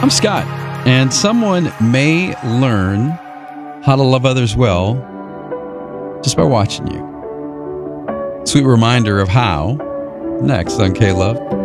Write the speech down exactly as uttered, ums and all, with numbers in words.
I'm Scott, and someone may learn how to love others well just by watching you. Sweet reminder of how, next on K-Love.